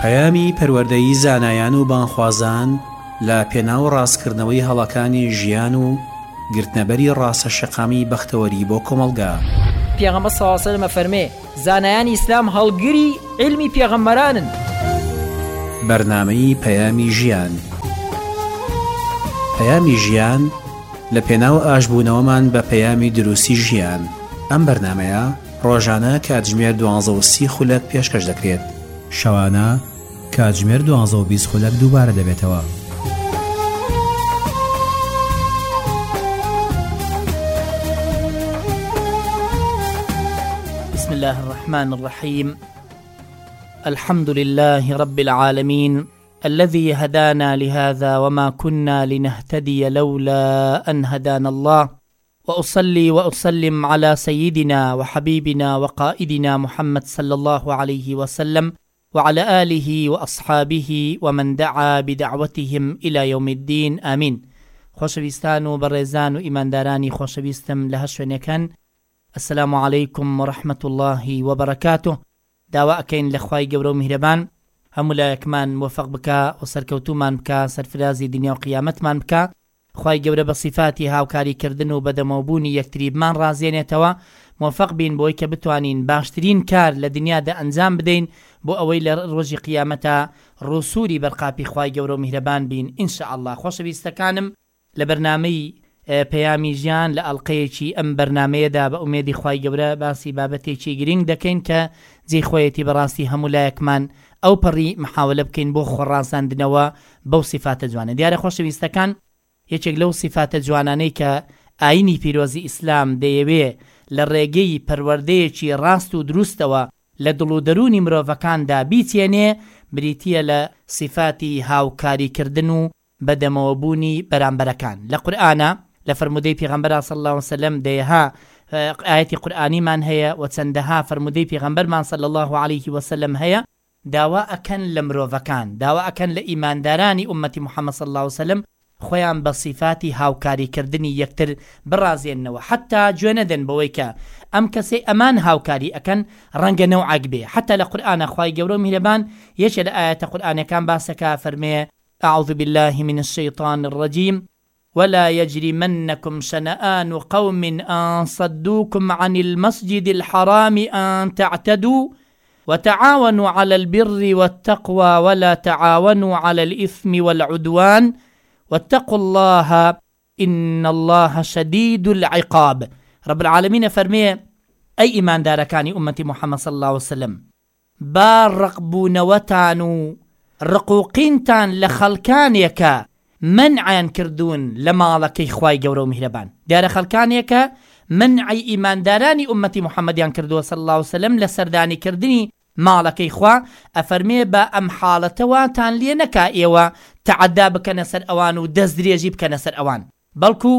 پەیامی پەروەردەیی زانایان و بانخوازان لە پێناو ڕاستکردنەوەی هەڵەکانی ژیان و گرتنەبەری ڕاستە شەقامی بەختەوەری بۆ کۆمەلگا. پێغەمبەر صلی الله علیه و سلم فەرمێ زانایانی ئیسلام هەڵگری علمی پێغەمبەرانن. بەرنامەی پەیامی ژیان. پەیامی ژیان لە پێناو ئاشبوونەوەمان بە پەیامی دروستی ژیان. ئەم بەرنامەیە ڕۆژانە کاتژمێر 12:30 خولەک پێشکەش دەکرێت. شەوانە کاتژمێر 12:20 خولەک دووبارە دەبێتەوە. بسم الله الرحمن الرحيم. الحمد لله رب العالمين الذي هدانا لهذا وما كنا لنهتدي لولا أن هدانا الله، وأصلي وأسلم على سيدنا وحبيبنا وقائدنا محمد صلى الله عليه وسلم وعلى آله وأصحابه ومن دعا بدعوتهم إلى يوم الدين آمين. خوشویستان و بەڕێزان و ئیماندارانی خۆشەویستم لە هەر شوێنێکان، السلام عليكم ورحمة الله وبركاته. داوا ئەکەین لە خوای گەورە و میهرەبان هەموو لایەکمان موفق بکە و سەرکەوتومان بکە، سەرفرازی دنیا و قیامەتمان بکە. خوای گەورە بە صفاتی هاوکاریکردن و بەدەمەوەبوونی یەکتریبمان ڕازێنێتەوە. موفق بین بۆی کە بتوانین باشترین کار لە دنیادا ئەنجام بدەین بۆ ئەوەی لە ڕۆژی قیامەتە ڕوسوری بەرقاپی خوای گەورە و میهرەبان بین ئینشاءالله. خۆشەویستەکانم، لە بەرنامەی پەیامی ژیان لە ئەڵقەیەکی ئەم بەرنامەیەدا بە ئومێدی خوای گەورە باسی بابەتێکی گرنگ دەکەین کە جێی خۆیەتی بەڕاستی هەموو لایەکمان ئەو پەڕی محاولە بکەین بۆ خۆڕازاندنەوە بەو سیفاتە جوانە. دیارە خۆشەویستەکان، یەکێک لەو سیفاتە جوانانەی کە ئاینی پیرۆزی ئیسلام دەیەوێ لە ڕێگەی پەروەردەیەکی ڕاست و دروستەوە لە دڵ و دەرونی مرۆڤەکاندا بیچێنێ، بریتیە لە سیفاتی هاوکاریکردن و بەدەمەوەبوونی بەرامبەرەکان. لە قورئانە لە فەرمودەی پێغەمبەر صلی الله علیه وسلم دەیەها ئاەتی قورئانیمان هەیە و چەندەها فەرمودەی پێغەمبەرمان صلی الله علیه وسلم هەیە. داوا ئەکەن لە مرۆڤەکان، داوا ئەکەن لە ئیماندارانی ئومەتی محەممەد صلی الله علیه وسلم خۆیان بە سیفاتی هاوکاریکردنی یەکتر بڕازێننەوە، حتا گوێ نەدەن بەوەی کە ئەم کەسەی ئەمان هاوکاری ئەکەن ڕەنگە نەوعەک بێ. حتا لە قورئانە خوای گەورە و میهرەبان یەکێ لە ئاەتە قورئانەکان باسەکە، فەرمێ أعوذ بالله من الشيطان الرجيم ولا يجرمنكم شنآن قوم أن صدوكم عن المسجد الحرام أن تعتدوا وتعاونوا على البر والتقوى ولا تعاونوا على الإثم والعدوان واتقوا الله إن الله شديد العقاب. رب العالمين فرمي أي إيمان داركاني أمتي محمد صلى الله عليه وسلم بارق بونوتانو رقوقينتان لخلكانيكا منعان كردون لمالكي خواي گەورە و میهرەبان. دیارە خەڵکانێکە منعی ئیماندارانی ئومەتی محەممەدیان کردووە صلی الله عليه وسلم لە سەردانی کردنی ماڵەکەی خوا. ئەفەرمێ بە ئەم حاڵەتەوەتان لێ نەکا ئێوە تعەدا بکەنە سەر ئەوان و دەست درێژی بکەنە سەر ئەوان، بەڵکو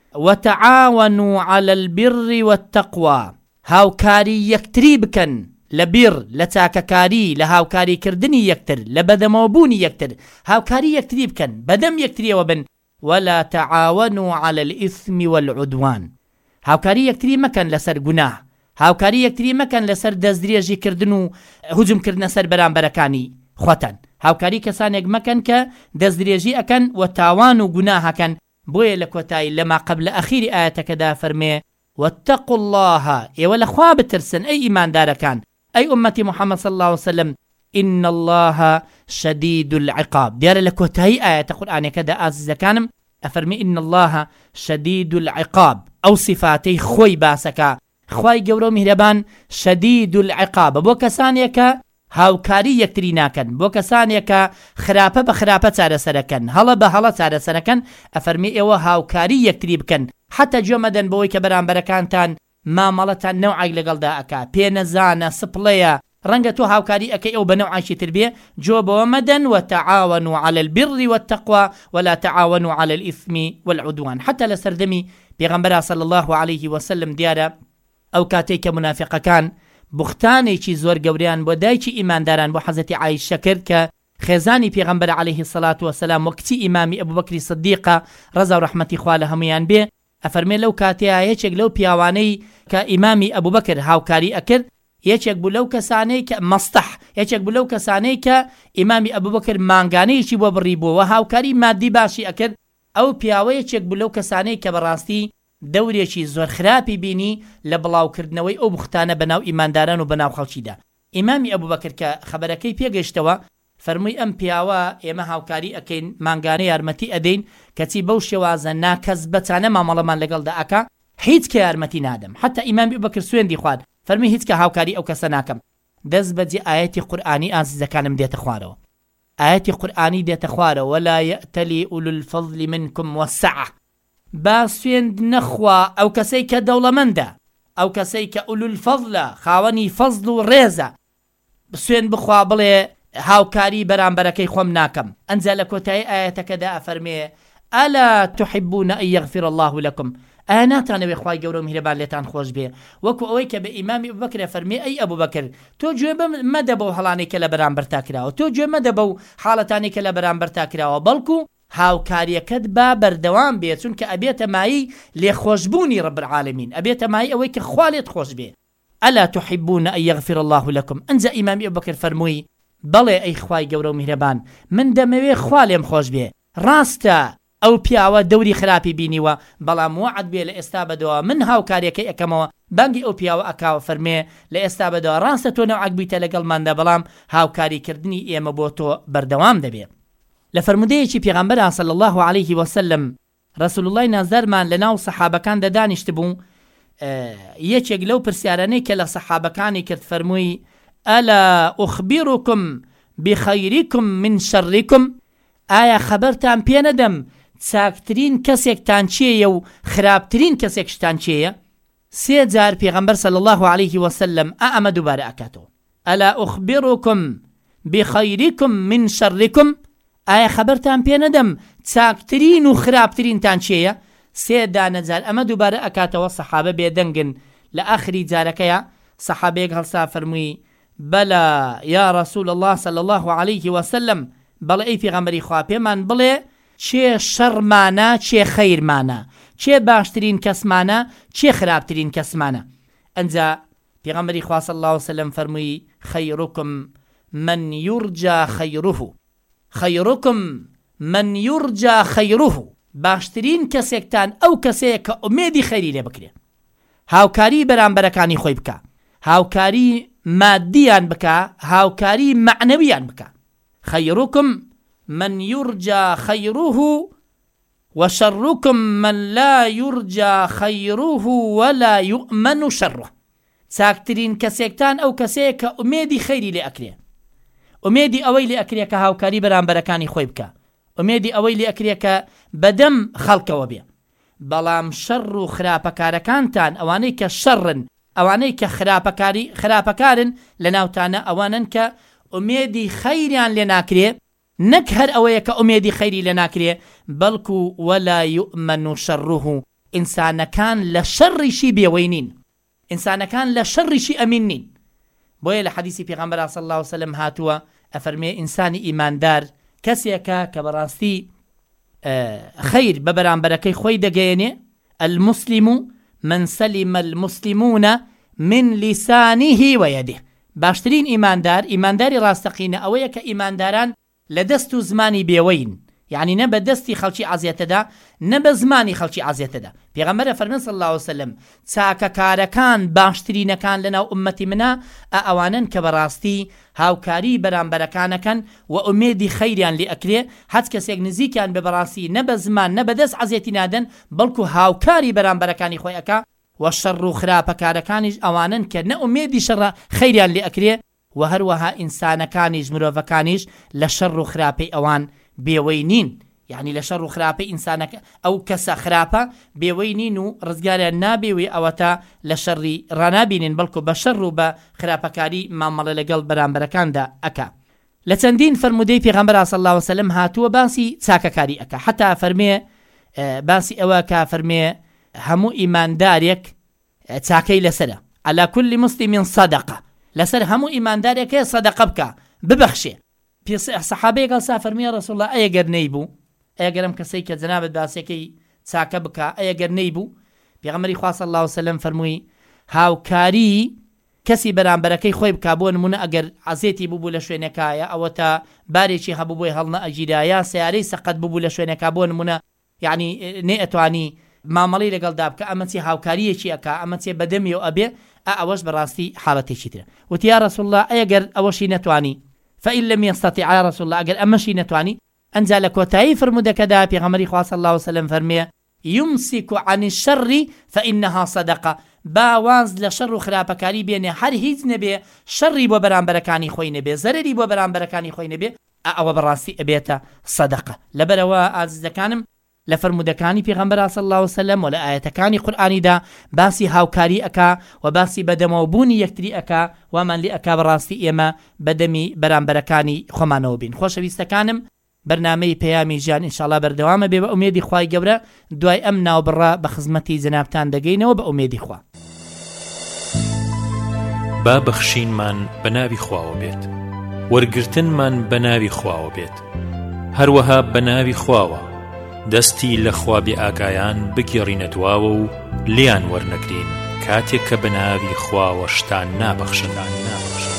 وتعاونوا على البر والتقوى، هاوکاری یەکتری بکەن لە بیر، لە چاکەکاری، لە هاوکاری کردنی یەکتر، لە بەدەمەوەبوونی یەکتر، هاوکاری یەکتری بکەن، بەدەم یەکتریەوە بن. ولا تعاونوا على الإثم والعدوان، هاوکاری یەکتری مەکەن لەسەر گوناه، هاوکاری یەکتری مەکەن لەسەر دەستدرێژی کردن و هجومکردنە سەر بەرامبەرەکانی خۆتان. هاوکاری کەسانێک مەکەن کە دەستدرێژی ئەکەن و تاوان و گوناهەکەن. بۆیە لە کۆتایی لەما قبل ئەخیری ئاەتەکەدا فەرمێ واتقوا الله، ئێوە لە خوا بترسن ئەی ئیماندارەکان، أي أمتي محمد صلى الله عليه وسلم إن الله شديد العقاب. ديار لكوتاي آية القرآن كذا أعزز كانم أفرمي إن الله شديد العقاب، أو صفاتي خوي باسكا خوي جورو مهربان شديد العقاب. بو كسانيك هاوكاري يكتريناكن، بو كسانيك خرابة بخرابة تارة سركن، هلا بهلا تارة سركن. أفرمي إيوه هاوكاري يكتريبكن حتى جمدن بوي كبران بركانتان ما مەڵەتان نەوعی لەگەڵدا ئەکا، پێ نەزانە، سپڵەیە، ڕەنگە تۆ هاوکاری ئەەکەی ئەو بە نەوعیشی تر بێ. جۆ بەوە مەدەن وتعاونوا على البر والتقوى ولا تعاونوا على الإثم والعدوان. حتى لسردمي پێغەمبەر صلى الله عليه وسلم دیارە ئەو کاتێک کە منافقەکان بوختانێکی زۆر گەوریان بۆ دایکی ئیمانداران بۆ حەزەتی عایشە کرد کە خێزانی پێغەمبەر عليه الصلاة والسلام و کچی ئیمامی ئەبوبەکری سدیقە ڕەزا و ڕەحمەتی خوا لە هەمویان بێ. ئەفەرمێ لەو کاتەیە یەکێک لەو پیاوانەی کە ئیمامی ئەبوبەکر هاوکاری ئەکرد یەکێک بوو لەو کەسانەی کە مەستەح یەکێک بوو لەو کەسانەی کە ئیمامی ئەبوبەکر مانگانەیەکی بۆ بڕیبووەوە هاوکاری مادی باشی ئەکرد. ئەو پیاوە یەکێک بوو لەو کەسانەی کە بەڕاستی دەورێکی زۆر خراپی بینی لە بڵاوکردنەوەی ئەو بوختانە بەناو ئیمانداران و بەناو خەڵکیدا. ئیمامی ئەبوبەکر کە خەبەرەکەی پێگەیشتەوە فەرمووی ئەم پیاوە ئێمە هاوکاری ئەکەین مانگانە یارمەتی ئەدەین کەچی بەو شێوازە ناکەس بەچانە مامەڵەمان لەگەڵدا ئەکا هیچ کە یارمەتی نادەم. حتا ئیمامی ئەبوبەکر سوێندی خوارد فەرمی هیچ کە هاوکاری ئەو کەسە ناکەم. دەست بەجێ ئاەتی قورئانی ئازیزەکانم دێتە خوارەوە. ئاەتی قورئانی دێتە خوارەوە ولا يأتلي أولو الفضل منكم والسعة. با سوێند نەخوا ئەو کەسەی کە دەوڵەمەندە ئەو کەسەی کە ئولو الفەضلە خاوەنی فەزل و ڕێزە سوێن بخوا بڵێ هاوکاری بەرامبەرەکەی خۆم ناکەم. ئەنجا لە کۆتایی ئاەتەکەدا ئەفەرمێ ئەلا تحبون أن يغفر الله لكم. ئایا ناتانەوێ خوای گەورە و میهرەبان لێتان خۆش بێ وەکو ئەوەی کە بە ئیمامی ئەبوبەکر فەرمێ ئەی ئەبوبەکر تۆ گوێ مەدە بەو هەڵانەی کە لە بەرامبەر تا کراوە تۆ گوێ مەدە بەو حاڵەتانی کە لە بەرامبەر تا کراوە بەڵکو هاوکاریەکەت با بەردەوام بێ چونکە ئەبێتە مایی لێخۆشبوونی ڕەب العالەمین ئەبێتە مایی ئەوەی کە خوا لێت خۆش بێ. ئەلا تحبون أن يغفر الله لكم. ئەنجا ئیمامی ئەبوبەکر فەرمووی بەڵێ ئەی خوای گەورە و میهرەبان من دەمەوێ خوا لێم خۆش بێ. ڕاستە ئەو پیاوە دەوری خراپی بینیوە بەڵام وعد بێ لە ئێستا بەدەوە من هاوکاریەکەی ئەەکەمەوە بانگی ئەو پیاوە ئەکاوە فەرمێ لە ئێستا بەدەوە ڕاستە تۆ نەوعک بیتە لەگەڵماندا بەڵام هاوکاریکردنی ئێمە بۆ تۆ بەردەوام دەبێت. لە فەرمودەیەکی پێغەمبەر صلی الله عليه وسلم رسول الله نازدارمان لەناو سەحابەکاندا دانیشت بوو یەکێک لەو پرسیارانەی کە لە سەحابەکانی کرد فەرمووی ئەلا ئوخبیرکم بخەیریکم من شەڕیکم. ئایا خەبەرتان پێ نەدەم چاکترین کەسێکتان چێیە و خراپترین کەسێکشتان چێیە؟ سێ جار پێغەمبەر صلی الله عليه وسلم ئەمە دووبارە ئەکاتەوە ئەلا ئوخبیرکم بخەیریکم من شەڕیکم. ئایا خەبەرتان پێ نەدەم چاکترین و خراپترینتان چێیە؟ سێ دانەجار ئەمە دووبارە ئەکاتەوە سەحابە بێدەنگن. لە ئاخری جارەکەیە سەحابەیەک هەڵسا فەرمووی بەلا یا رسول الله صلی الله عليه وسلم بەڵێ ئەی پێغەمبەری خوا پێمان بڵێ چێ شەڕمانە چێ خەیرمانە چێ باشترین کەسمانە چێ خراپترین کەسمانە. ئەنجا پێغەمبەری خوا صلی الله عليه وسلم فەرمووی خەیرکم من یورجا خەیره خەیرکم من یورجا خەیره. باشترین کەسێکتان ئەو کەسەیە کە ئومێدی خەیری لێ بکرێ. هاوکاری بەرامبەرەکانی خۆی بکە هاوکاری مادیان بکە هاوکاری معنەویان بکە. خەیرکم من یورجا خەیره وشەڕکم من لا یورجا خەیره ولا یؤمن شەڕه. چاکترین کەسێکتان ئەو کەسەیە کە ئومێدی خەیری لێ ئەکرێ ئومێدی ئەوەی لێ ئەکرێ کە هاوکاری بەرامبەرەکانی خۆی بکە ئومێدی ئەوەی لێ ئەکرێ کە بەدەم خەڵکەوە بێ. بەڵام شەڕ و خراپەکارەکانتان ئەوانەی کە شەڕن ئەوانەی کە خراپەکارن لە ناوتانە ئەوانن کە ئومێدی خەیریان لێ ناکرێ نەک هەر ئەوەیە کە ئومێدی خەیری لێ ناکرێ بەڵکو ولا یؤمن شەڕه. ئینسانەکان لە شەڕیشی بێوەی نین ئینسانەکان لە شەڕیشی ئەمین نین. بۆیە لە حەدیسی پێغەمبەر صلی الله عليه وسلم هاتووە ئەفەرمێ ئینسانی ئیماندار کەسێکە کە بەڕاستی خەیر بە بەرامبەرەکەی خۆی دەگەیەنێ. المسلم من سلم المسلمون من لسانه ويده. باشترین ئیماندار ئیمانداری ڕاستەقینە ئەوەیە کە ئیمانداران لە دەست و زمانی بێوەین یعنی نە بە دەستی خەڵکی عەزیەتەدا نە بە زمانی خەڵکی عەزیەتەدا. پێغەمبەر فەرمێ صلی الله عليه وسلم چاکەکارەکان باشترینەکان لەناو ئومەتی منە ئەوانن کە بەڕاستی هاوکاری بەرامبەرەکانەکەن و ئومێدی خەیریان لێ ئەکرێ هەچ کەسێک نزیکیان بە بەڕاستی نە بە زمان نە بە دەست عەزیەتی نادەن بەڵکو هاوکاری بەرامبەرەکانی خۆی ئەکا و شەڕ و خراپەکارەکانیش ئەوانن کە نە ئومێدی شەڕ خەیریان لێ ئەکرێ و هەروەها ئینسانەکانیش مرۆڤەکانیش لە شەڕ و خراپەی ئەوان بێوەی نین. یعنی لە شەڕ و خراپەی ئینسانەکە ئەو کەسە خراپە بێوەی نین و ڕزگاریان نابێوێ ئەوەتە لە شەڕی ڕنابینین بەڵکو بە شەڕ و بە خراپەکاری مامەڵە لەگەڵ بەرامبەرەکاندا ئەکا. لە چەندین فەرمودەی پێغەمبەر صلی الله عليه وسلم هاتووە باسی چاکەکاری ئەکا حتا فەرمێ باسی ئەوە کە فەرمێ هەموو ئیماندارێک چاکەی لەسەرە على كل مسلم صدقة لەسەر هەموو ئیماندارێک هەیە سەدەقە بکە ببەخشێ. سەحابەیەک هەڵسا فەرمیە ڕەسوڵ الله ئەگەر نەیبوو ئەگەرم کەسەی کە جەنابەت باسێکەی چاکە بکە ئەگەر نەیبوو پێغەمبەری خوا صلی الله عليه وسلم فەرمووی هاوکاری کەسی بەرامبەرەکەی خۆی بکا بۆ نمونە ئەگەر عەزێتی ببوو لە شوێنێکایە ئەوە تا بارێکی هەبوو بۆی هەڵنە ئەگیرایە سیارەی سەقەت ببوو لە شوێنێکا بۆ نمونە یعنی نێ ئەتوانی مامەڵی لەگەڵدا بکە ئەمە چی هاوکاریەکی ئەکا ئەمە چێ بەدەمی و ئەبێ ئەوەش بەڕاستی حاڵەتێکی ترە. وتی یا رسول الله ئەگەر ئەوەشی نەتوانی فإن لم يستطع يا رسول الله ئەگەر ئەمەشی نەتوانی ئەنجا لە کۆتایی فرمودەکەدا پێغەمبەری خوا صلی الله عليه وسلم فەرمێ يمسك عن الشر فإنها صدقة باواز لە شەڕ و خراپەکاری بێنێ هەر هیچ نەبێ شەڕی بۆ بەرامبەرەکانی خۆی نەبێ زەرری بۆ بەرامبەرەکانی خۆی نەبێ ئەوە بەڕاستی ئەبێتە سەدەقە. لەبەرەوە ئازیزەکانم لە فەرمودەکانی پێغەمبەر صلی الله عليه وسلم و لە ئاەتەکانی قورئانیدا باسی هاوکاری ئەکا و باسی بەدەمەوەبوونی یەکتری ئەکا وامان لێ ئەکا بەڕاستی ئێمە بەدەمی بەرامبەرەکانی خۆمانەوە بین. خۆشەویستەکانم بەرنامەی پەیامی ژیان ئینشاءالله بەردەوامە بێ بە ئومێدی خوای گەورە دوای ئەم ناوبڕە بە خزمەتی جەنابتان دەگەینەوە بە ئومێدی خوا. با بەخشینمان بە ناوی خواوە بێت، وەرگرتنمان بە ناوی خواوە بێت، هەروەها بە ناوی خواوە دەستی لە خوا بێ ئاگایان بگێڕینە دواوە و لیان وەرنەگرین کاتێک کە بە ناوی خواوە شتان نابەخشن.